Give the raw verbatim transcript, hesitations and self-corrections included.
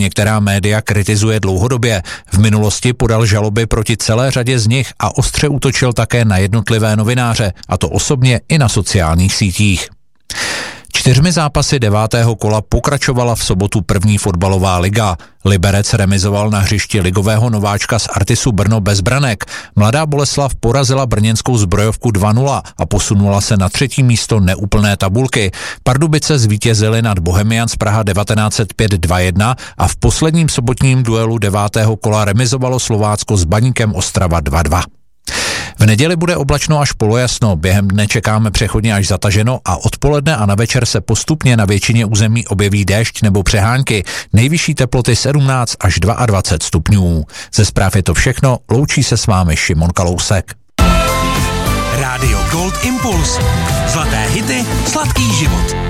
některá média kritizuje dlouhodobě. V minulosti podal žaloby proti celé řadě z nich a ostře útočil také na jednotlivé novináře, a to osobně i na sociálních sítích. Čtyřmi zápasy devátého kola pokračovala v sobotu první fotbalová liga. Liberec remizoval na hřišti ligového nováčka z Artisu Brno bez branek. Mladá Boleslav porazila brněnskou Zbrojovku dva nula a posunula se na třetí místo neúplné tabulky. Pardubice zvítězily nad Bohemians Praha devatenáct set pět dva jedna a v posledním sobotním duelu devátého kola remizovalo Slovácko s Baníkem Ostrava dva dva. V neděli bude oblačno až polojasno, během dne čekáme přechodně až zataženo a odpoledne a na večer se postupně na většině území objeví déšť nebo přehánky. Nejvyšší teploty sedmnáct až dvacet dva stupňů. Ze zpráv je to všechno, loučí se s vámi Šimon Kalousek. Rádio Gold Impuls. Zlaté hity, sladký život.